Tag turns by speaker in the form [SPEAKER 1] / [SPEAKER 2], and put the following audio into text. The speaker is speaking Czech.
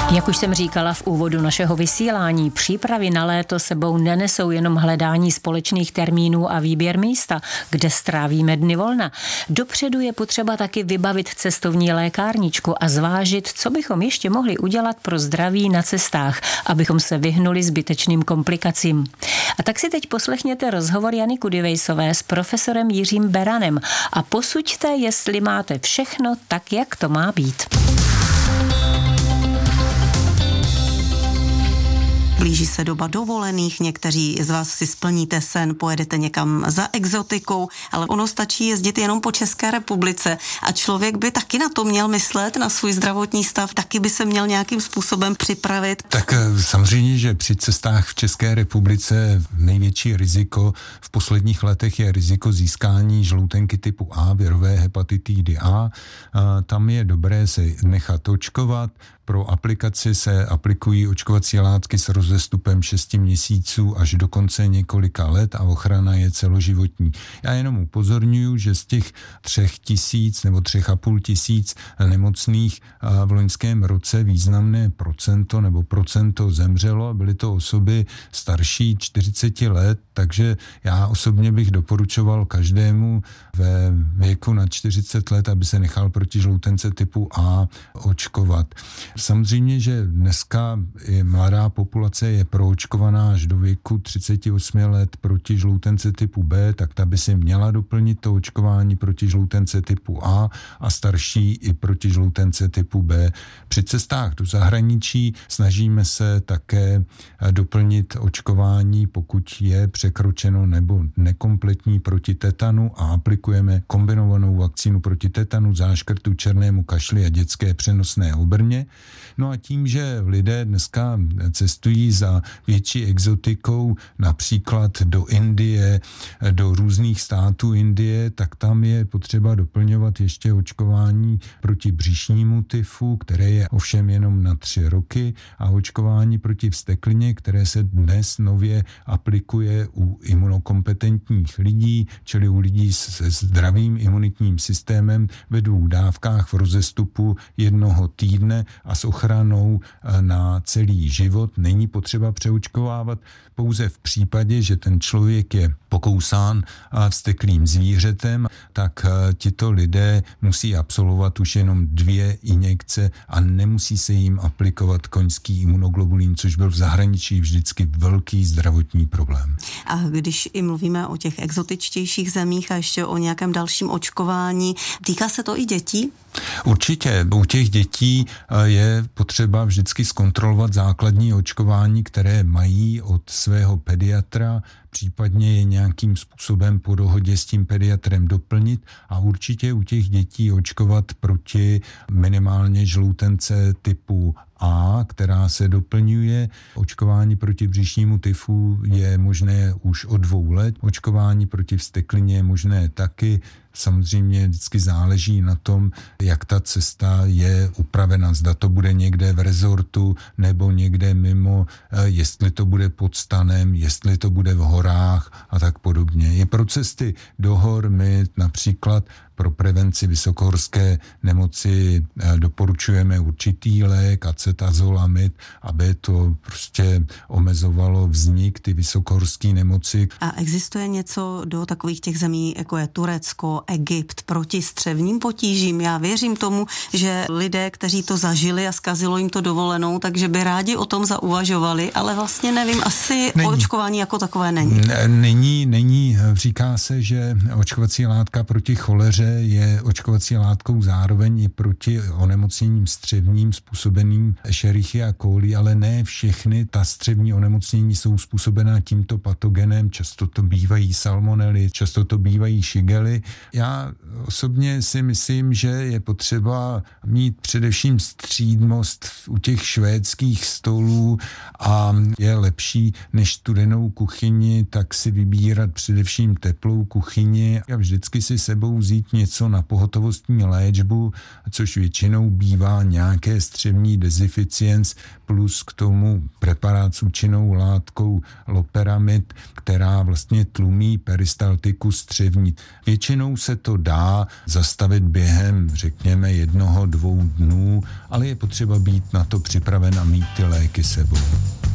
[SPEAKER 1] Jak už jsem říkala v úvodu našeho vysílání, přípravy na léto sebou nenesou jenom hledání společných termínů a výběr místa, kde strávíme dny volna. Dopředu je potřeba taky vybavit cestovní lékárničku a zvážit, co bychom ještě mohli udělat pro zdraví na cestách, abychom se vyhnuli zbytečným komplikacím. A tak si teď poslechněte rozhovor Jany Kudivejsové s profesorem Jiřím Beranem a posuďte, jestli máte všechno tak, jak to má být.
[SPEAKER 2] Blíží se doba dovolených, někteří z vás si splníte sen, pojedete někam za exotikou, ale ono stačí jezdit jenom po České republice a člověk by taky na to měl myslet, na svůj zdravotní stav, taky by se měl nějakým způsobem připravit.
[SPEAKER 3] Tak samozřejmě, že při cestách v České republice největší riziko v posledních letech je riziko získání žloutenky typu A, virové hepatitidy A. Tam je dobré se nechat očkovat. Pro aplikaci se aplikují očkovací látky s rozestupem 6 měsíců až do konce několika let a ochrana je celoživotní. Já jenom upozorňuji, že z těch 3 000 nebo 3 500 nemocných v loňském roce významné procento zemřelo. Byly to osoby starší 40 let, takže já osobně bych doporučoval každému ve věku na 40 let, aby se nechal proti žloutence typu A očkovat. Samozřejmě, že dneska i mladá populace je proočkovaná až do věku 38 let proti žloutence typu B, tak ta by si měla doplnit to očkování proti žloutence typu A a starší i proti žloutence typu B. Při cestách do zahraničí snažíme se také doplnit očkování, pokud je překročeno nebo nekompletní proti tetanu a aplikujeme kombinovanou vakcínu proti tetanu, záškrtu, černému kašli a dětské přenosné obrně. No a tím, že lidé dneska cestují za větší exotikou, například do Indie, do různých států Indie, tak tam je potřeba doplňovat ještě očkování proti břišnímu tyfu, které je ovšem jenom na 3 roky, a očkování proti vzteklině, které se dnes nově aplikuje u imunokompetentních lidí, čili u lidí se zdravým imunitním systémem ve 2 dávkách v rozestupu 1 týdne a s ochranou na celý život. Není potřeba přeočkovávat pouze v případě, že ten člověk je pokousán vzteklým zvířetem, tak tito lidé musí absolvovat už jenom 2 injekce a nemusí se jim aplikovat koňský imunoglobulín, což byl v zahraničí vždycky velký zdravotní problém.
[SPEAKER 2] A když i mluvíme o těch exotičtějších zemích a ještě o nějakém dalším očkování, týká se to i dětí?
[SPEAKER 3] Určitě. U těch dětí je potřeba vždycky zkontrolovat základní očkování, které mají od svého pediatra, případně je nějakým způsobem po dohodě s tím pediatrem doplnit a určitě u těch dětí očkovat proti minimálně žloutence typu A, která se doplňuje. Očkování proti břišnímu tyfu je možné už od 2 let. Očkování proti vzteklině je možné taky. Samozřejmě vždycky záleží na tom, jak ta cesta je upravena. Zda to bude někde v rezortu nebo někde mimo, jestli to bude pod stanem, jestli to bude v horách a tak podobně. Je pro cesty do hor my například pro prevenci vysokohorské nemoci doporučujeme určitý lék, acetazolamid, aby to prostě omezovalo vznik ty vysokohorské nemoci.
[SPEAKER 2] A existuje něco do takových těch zemí, jako je Turecko, Egypt, proti střevním potížím? Já věřím tomu, že lidé, kteří to zažili a zkazilo jim to dovolenou, takže by rádi o tom zauvažovali, ale vlastně nevím, asi očkování jako takové není.
[SPEAKER 3] Není. Říká se, že očkovací látka proti choleře je očkovací látkou zároveň i proti onemocněním střevním způsobeným Escherichia coli, ale ne všechny ta střevní onemocnění jsou způsobená tímto patogenem. Často to bývají salmonely, často to bývají šigely. Já osobně si myslím, že je potřeba mít především střídmost u těch švédských stolů a je lepší než studenou kuchyni, tak si vybírat především teplou kuchyni a vždycky si sebou vzít něco na pohotovostní léčbu, což většinou bývá nějaké střevní dezificienc plus k tomu preparát s účinnou látkou loperamid, která vlastně tlumí peristaltiku střevní. Většinou se to dá zastavit během, řekněme, 1-2 dnů, ale je potřeba být na to připraven a mít ty léky sebou.